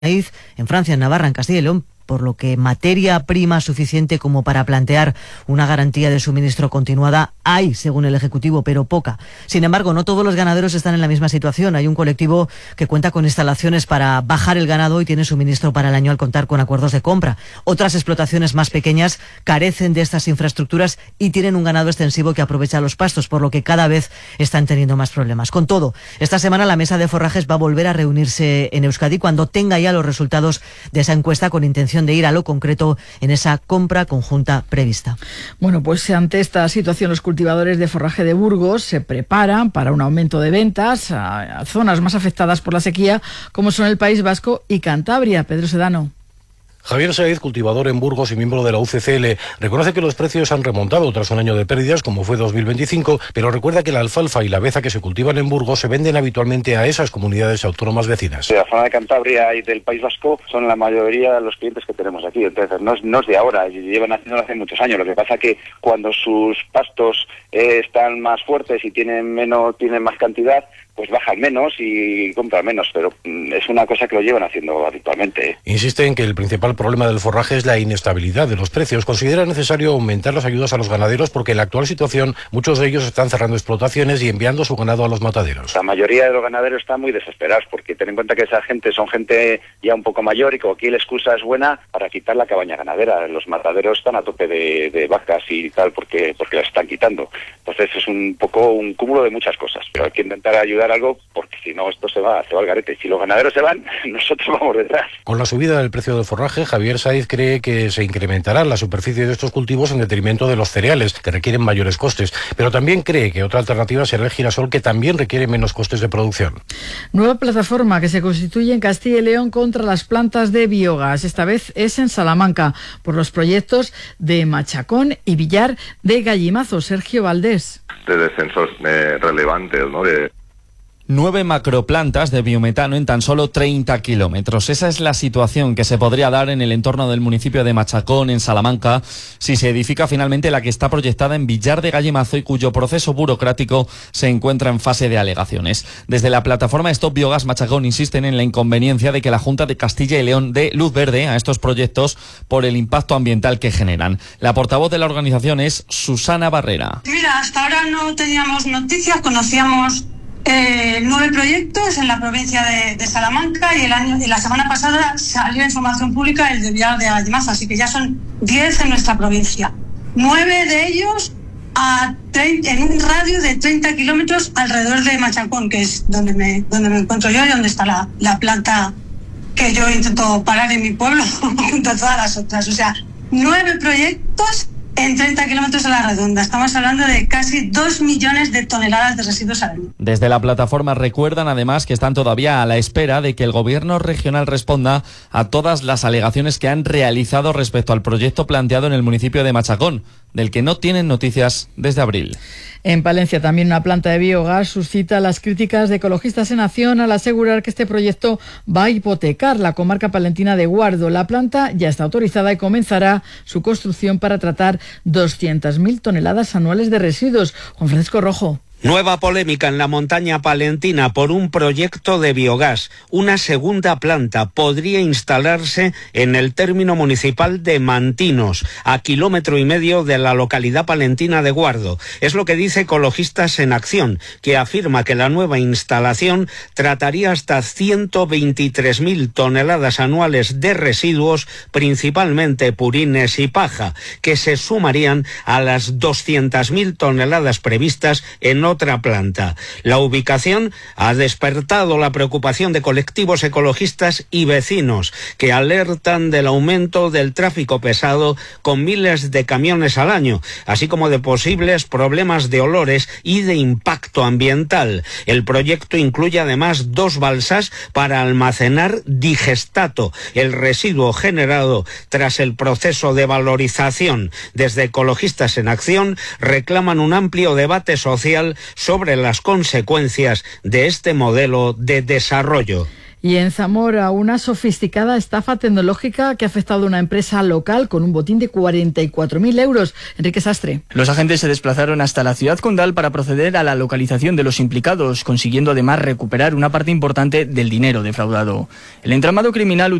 en Francia, en Navarra, en Castilla y León, por lo que materia prima suficiente como para plantear una garantía de suministro continuada hay, según el Ejecutivo, pero poca. Sin embargo, no todos los ganaderos están en la misma situación. Hay un colectivo que cuenta con instalaciones para bajar el ganado y tiene suministro para el año al contar con acuerdos de compra. Otras explotaciones más pequeñas carecen de estas infraestructuras y tienen un ganado extensivo que aprovecha los pastos, por lo que cada vez están teniendo más problemas. Con todo, esta semana la mesa de forrajes va a volver a reunirse en Euskadi cuando tenga ya los resultados de esa encuesta, con intención de ir a lo concreto en esa compra conjunta prevista. Bueno, pues ante esta situación los cultivadores de forraje de Burgos se preparan para un aumento de ventas a zonas más afectadas por la sequía, como son el País Vasco y Cantabria. Pedro Sedano. Javier Saiz, cultivador en Burgos y miembro de la UCCL, reconoce que los precios han remontado tras un año de pérdidas, como fue 2025, pero recuerda que la alfalfa y la beza que se cultivan en Burgos se venden habitualmente a esas comunidades autónomas vecinas. De la zona de Cantabria y del País Vasco son la mayoría de los clientes que tenemos aquí, entonces no es de ahora, llevan haciéndolo hace muchos años. Lo que pasa que cuando sus pastos están más fuertes y tienen más cantidad, pues bajan menos y compran menos, pero es una cosa que lo llevan haciendo habitualmente. Insiste en que el principal problema del forraje es la inestabilidad de los precios. Considera necesario aumentar las ayudas a los ganaderos porque en la actual situación muchos de ellos están cerrando explotaciones y enviando su ganado a los mataderos. La mayoría de los ganaderos están muy desesperados porque ten en cuenta que esa gente son gente ya un poco mayor y como aquí la excusa es buena para quitar la cabaña ganadera. Los mataderos están a tope de vacas y tal porque las están quitando. Entonces es un poco un cúmulo de muchas cosas, pero hay que intentar ayudar algo porque si no esto se va al garete. Si los ganaderos se van, nosotros vamos detrás. Con la subida del precio del forraje, Javier Saiz cree que se incrementará la superficie de estos cultivos en detrimento de los cereales, que requieren mayores costes, pero también cree que otra alternativa será el girasol, que también requiere menos costes de producción. Nueva plataforma que se constituye en Castilla y León contra las plantas de biogás. Esta vez es en Salamanca, por los proyectos de Machacón y Villar de Gallimazo. Sergio Valdés. De descensos relevantes, ¿no? 9 macroplantas de biometano en tan solo 30 kilómetros. Esa es la situación que se podría dar en el entorno del municipio de Machacón, en Salamanca, si se edifica finalmente la que está proyectada en Villar de Gallimazo y cuyo proceso burocrático se encuentra en fase de alegaciones. Desde la plataforma Stop Biogas Machacón insisten en la inconveniencia de que la Junta de Castilla y León dé luz verde a estos proyectos por el impacto ambiental que generan. La portavoz de la organización es Susana Barrera. Mira, hasta ahora no teníamos noticias, conocíamos 9 proyectos en la provincia de Salamanca y la semana pasada salió en formación pública el de Villar de Gallimazo, así que ya son 10 en nuestra provincia. 9 de ellos en un radio de 30 kilómetros alrededor de Machacón, que es donde me encuentro yo y donde está la planta que yo intento parar en mi pueblo junto a todas las otras. O sea, 9 proyectos en 30 kilómetros a la redonda. Estamos hablando de casi 2 millones de toneladas de residuos al año. Desde la plataforma recuerdan además que están todavía a la espera de que el gobierno regional responda a todas las alegaciones que han realizado respecto al proyecto planteado en el municipio de Machacón, del que no tienen noticias desde abril. En Palencia también una planta de biogás suscita las críticas de Ecologistas en Acción al asegurar que este proyecto va a hipotecar la comarca palentina de Guardo. La planta ya está autorizada y comenzará su construcción para tratar 200.000 toneladas anuales de residuos. Juan Francisco Rojo. Nueva polémica en la montaña palentina por un proyecto de biogás. Una segunda planta podría instalarse en el término municipal de Mantinos, a 1,5 kilómetros de la localidad palentina de Guardo. Es lo que dice Ecologistas en Acción, que afirma que la nueva instalación trataría hasta 123.000 toneladas anuales de residuos, principalmente purines y paja, que se sumarían a las 200.000 toneladas previstas en otra planta. La ubicación ha despertado la preocupación de colectivos ecologistas y vecinos que alertan del aumento del tráfico pesado con miles de camiones al año, así como de posibles problemas de olores y de impacto ambiental. El proyecto incluye además 2 balsas para almacenar digestato, el residuo generado tras el proceso de valorización. Desde Ecologistas en Acción reclaman un amplio debate social sobre las consecuencias de este modelo de desarrollo. Y en Zamora, una sofisticada estafa tecnológica que ha afectado a una empresa local con un botín de 44.000 euros. Enrique Sastre. Los agentes se desplazaron hasta la ciudad condal para proceder a la localización de los implicados, consiguiendo además recuperar una parte importante del dinero defraudado. El entramado criminal